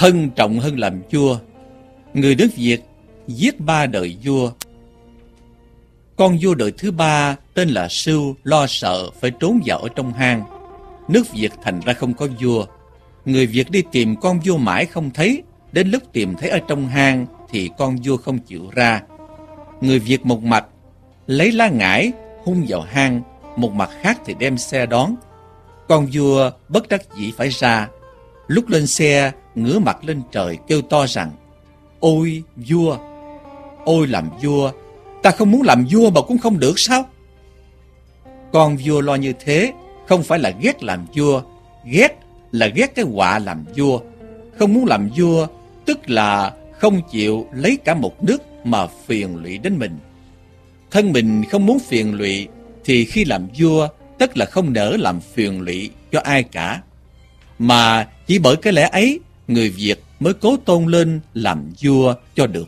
thân trọng hơn làm vua. Người nước Việt giết 3 đời vua. Con vua đời thứ 3 tên là Sưu lo sợ phải trốn vào ở trong hang. Nước Việt thành ra không có vua. Người Việt đi tìm con vua mãi không thấy. Đến lúc tìm thấy ở trong hang thì con vua không chịu ra. Người Việt một mặt lấy lá ngải hung vào hang, một mặt khác thì đem xe đón. Con vua bất đắc dĩ phải ra. Lúc lên xe, ngửa mặt lên trời kêu to rằng: Ôi vua, ôi làm vua, ta không muốn làm vua mà cũng không được sao? Con vua lo như thế không phải là ghét làm vua, ghét là ghét cái họa làm vua. Không muốn làm vua tức là không chịu lấy cả một nước mà phiền lụy đến mình. Thân mình không muốn phiền lụy thì khi làm vua tất là không nỡ làm phiền lụy cho ai cả. Mà chỉ bởi cái lẽ ấy, người Việt mới cố tôn lên làm vua cho được.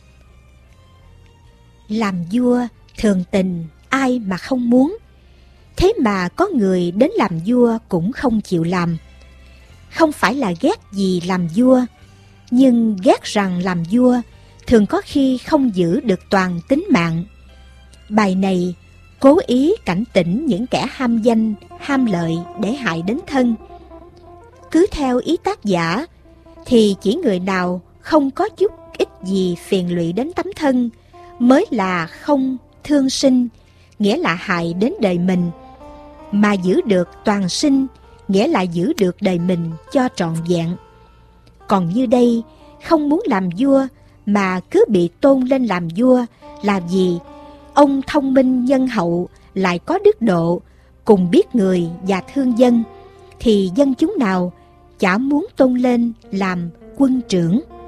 Làm vua thường tình ai mà không muốn. Thế mà có người đến làm vua cũng không chịu làm. Không phải là ghét gì làm vua, nhưng ghét rằng làm vua thường có khi không giữ được toàn tính mạng. Bài này cố ý cảnh tỉnh những kẻ ham danh, ham lợi để hại đến thân. Cứ theo ý tác giả thì chỉ người nào không có chút ít gì phiền lụy đến tấm thân mới là không thương sinh, nghĩa là hại đến đời mình, mà giữ được toàn sinh, nghĩa là giữ được đời mình cho trọn vẹn. Còn như đây, không muốn làm vua mà cứ bị tôn lên làm vua là vì ông thông minh nhân hậu, lại có đức độ, cùng biết người và thương dân, thì dân chúng nào chả muốn tôn lên làm quân trưởng.